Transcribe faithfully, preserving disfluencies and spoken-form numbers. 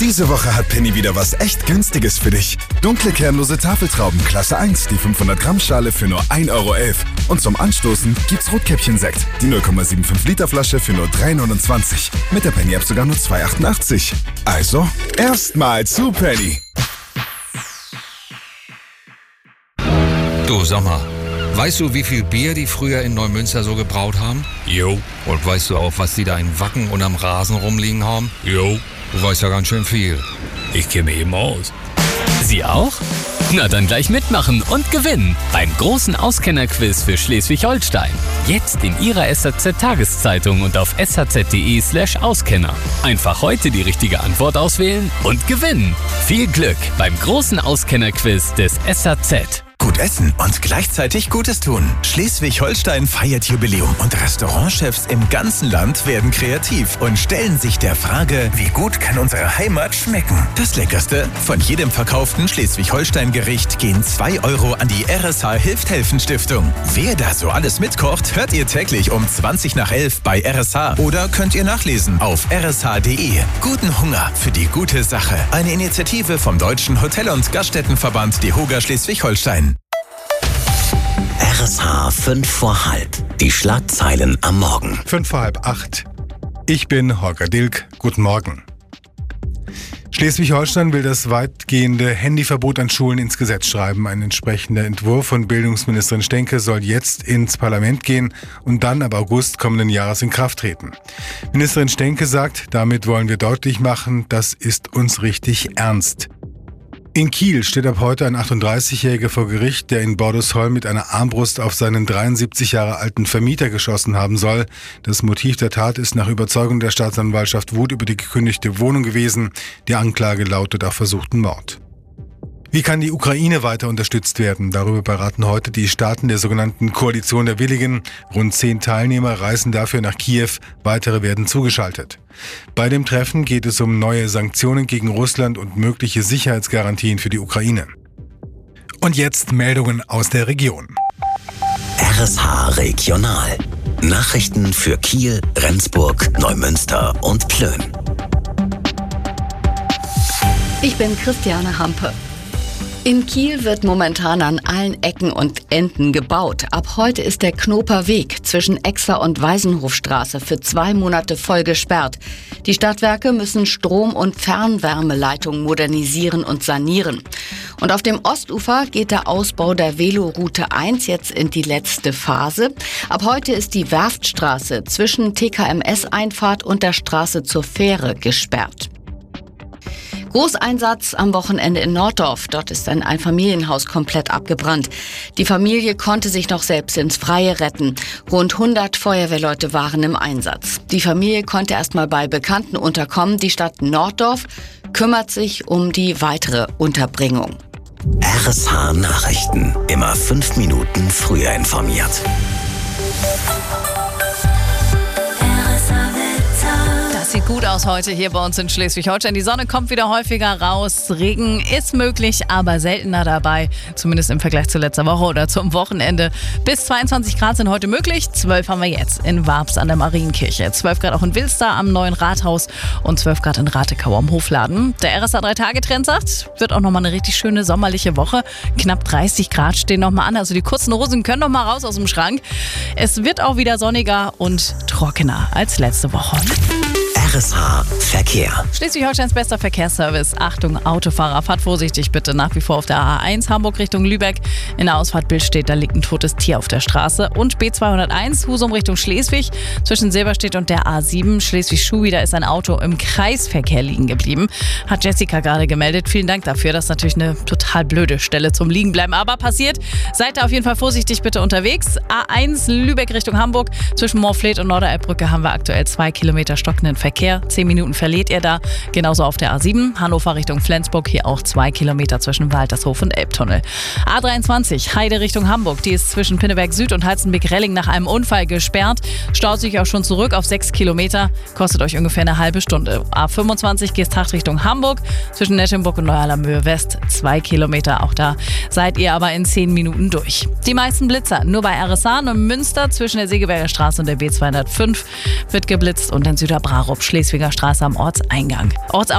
Diese Woche hat Penny wieder was echt Günstiges für dich. Dunkle kernlose Tafeltrauben Klasse eins, die fünfhundert Gramm Schale für nur ein Euro elf. Und zum Anstoßen gibt's Rotkäppchen-Sekt, die null Komma fünfundsiebzig Liter Flasche für nur drei neunundzwanzig. Mit der Penny-App sogar nur zwei achtundachtzig. Also, erstmal zu Penny. Du, sag mal, weißt du, wie viel Bier die früher in Neumünster so gebraut haben? Jo. Und weißt du auch, was die da in Wacken und am Rasen rumliegen haben? Jo. Du weißt ja ganz schön viel. Ich kenne mich eben aus. Sie auch? Na dann gleich mitmachen und gewinnen beim großen Auskennerquiz für Schleswig-Holstein. Jetzt in Ihrer S H Z-Tageszeitung und auf s h z punkt d e slash Auskenner. Einfach heute die richtige Antwort auswählen und gewinnen. Viel Glück beim großen Auskennerquiz des S H Z. Gut essen und gleichzeitig Gutes tun. Schleswig-Holstein feiert Jubiläum und Restaurantchefs im ganzen Land werden kreativ und stellen sich der Frage, wie gut kann unsere Heimat schmecken? Das Leckerste? Von jedem verkauften Schleswig-Holstein-Gericht gehen zwei Euro an die R S H-Hilft-Helfen-Stiftung. Wer da so alles mitkocht, hört ihr täglich um zwanzig nach elf bei R S H oder könnt ihr nachlesen auf r s h punkt d e. Guten Hunger für die gute Sache. Eine Initiative vom Deutschen Hotel- und Gaststättenverband DEHOGA Schleswig-Holstein. R S H fünf vor halb. Die Schlagzeilen am Morgen. Fünf vor halb acht. Ich bin Holger Dilk. Guten Morgen. Schleswig-Holstein will das weitgehende Handyverbot an Schulen ins Gesetz schreiben. Ein entsprechender Entwurf von Bildungsministerin Stenke soll jetzt ins Parlament gehen und dann ab August kommenden Jahres in Kraft treten. Ministerin Stenke sagt, damit wollen wir deutlich machen, das ist uns richtig ernst. In Kiel steht ab heute ein achtunddreißigjähriger vor Gericht, der in Bordesholm mit einer Armbrust auf seinen dreiundsiebzig Jahre alten Vermieter geschossen haben soll. Das Motiv der Tat ist nach Überzeugung der Staatsanwaltschaft Wut über die gekündigte Wohnung gewesen. Die Anklage lautet auf versuchten Mord. Wie kann die Ukraine weiter unterstützt werden? Darüber beraten heute die Staaten der sogenannten Koalition der Willigen. Rund zehn Teilnehmer reisen dafür nach Kiew. Weitere werden zugeschaltet. Bei dem Treffen geht es um neue Sanktionen gegen Russland und mögliche Sicherheitsgarantien für die Ukraine. Und jetzt Meldungen aus der Region. R S H Regional. Nachrichten für Kiel, Rendsburg, Neumünster und Plön. Ich bin Christiane Hampe. In Kiel wird momentan an allen Ecken und Enden gebaut. Ab heute ist der Knoper Weg zwischen Exler und Waisenhofstraße für zwei Monate voll gesperrt. Die Stadtwerke müssen Strom- und Fernwärmeleitungen modernisieren und sanieren. Und auf dem Ostufer geht der Ausbau der Veloroute eins jetzt in die letzte Phase. Ab heute ist die Werftstraße zwischen T K M S-Einfahrt und der Straße zur Fähre gesperrt. Großeinsatz am Wochenende in Norddorf. Dort ist ein Einfamilienhaus komplett abgebrannt. Die Familie konnte sich noch selbst ins Freie retten. Rund hundert Feuerwehrleute waren im Einsatz. Die Familie konnte erstmal bei Bekannten unterkommen. Die Stadt Norddorf kümmert sich um die weitere Unterbringung. R S H Nachrichten. Immer fünf Minuten früher informiert. Sieht gut aus heute hier bei uns in Schleswig-Holstein. Die Sonne kommt wieder häufiger raus. Regen ist möglich, aber seltener dabei. Zumindest im Vergleich zu letzter Woche oder zum Wochenende. Bis zweiundzwanzig Grad sind heute möglich. zwölf haben wir jetzt in Warbs an der Marienkirche. zwölf Grad auch in Wilster am neuen Rathaus und zwölf Grad in Ratekau am Hofladen. Der R S A drei Tage Trend sagt, wird auch nochmal eine richtig schöne sommerliche Woche. Knapp dreißig Grad stehen nochmal an. Also die kurzen Hosen können nochmal raus aus dem Schrank. Es wird auch wieder sonniger und trockener als letzte Woche. R S H Verkehr. Schleswig-Holsteins bester Verkehrsservice. Achtung, Autofahrer, fahrt vorsichtig bitte. Nach wie vor auf der A eins Hamburg Richtung Lübeck. In der Ausfahrt Billstedt, da liegt ein totes Tier auf der Straße. Und B zweihunderteins, Husum Richtung Schleswig. Zwischen Silberstedt und der A sieben, Schleswig-Schuh, da ist ein Auto im Kreisverkehr liegen geblieben. Hat Jessica gerade gemeldet. Vielen Dank dafür. Das ist natürlich eine total blöde Stelle zum Liegenbleiben. Aber passiert. Seid da auf jeden Fall vorsichtig bitte unterwegs. A eins, Lübeck Richtung Hamburg. Zwischen Moorfleet und Norderelbbrücke haben wir aktuell zwei Kilometer stockenden Verkehr. Zehn Minuten verliert ihr da. Genauso auf der A sieben, Hannover Richtung Flensburg. Hier auch zwei Kilometer zwischen Waltershof und Elbtunnel. A dreiundzwanzig, Heide Richtung Hamburg. Die ist zwischen Pinneberg Süd und Halstenbeck-Relling nach einem Unfall gesperrt. Staut sich auch schon zurück auf sechs Kilometer. Kostet euch ungefähr eine halbe Stunde. A fünfundzwanzig, Geesthacht Richtung Hamburg. Zwischen Nettenburg und Neualarmöhe West. Zwei Kilometer. Auch da seid ihr aber in zehn Minuten durch. Die meisten Blitzer nur bei R S A und Münster zwischen der Segeberger Straße und der B zweihundertfünf wird geblitzt und in Süderbrarup Schleswiger Straße am Ortseingang. Orts